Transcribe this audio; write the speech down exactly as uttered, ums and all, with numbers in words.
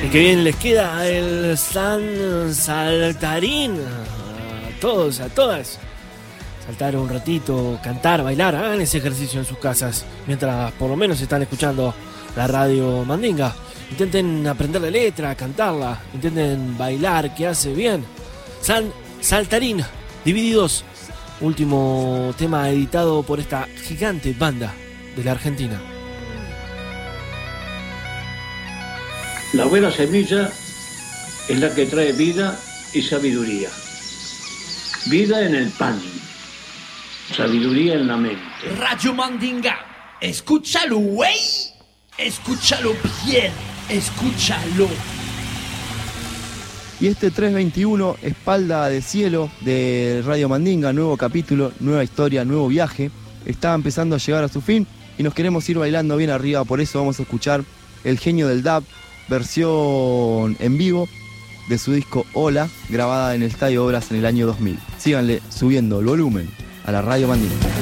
Y que bien les queda el San Saltarín. A todos, a todas. Saltar un ratito, cantar, bailar, hagan ese ejercicio en sus casas. Mientras por lo menos están escuchando la radio Mandinga. Intenten aprender la letra, cantarla. Intenten bailar, que hace bien. San Saltarín, Divididos. Último tema editado por esta gigante banda de la Argentina. La buena semilla es la que trae vida y sabiduría. Vida en el pan, sabiduría en la mente. Radio Mandinga, escúchalo, güey. Escúchalo bien, escúchalo. Y este trescientos veintiuno, Espalda de Cielo, de Radio Mandinga, nuevo capítulo, nueva historia, nuevo viaje, está empezando a llegar a su fin y nos queremos ir bailando bien arriba, por eso vamos a escuchar El Genio del Dub, versión en vivo de su disco Hola, grabada en el Estadio Obras en el año dos mil. Síganle subiendo el volumen a la Radio Mandinga.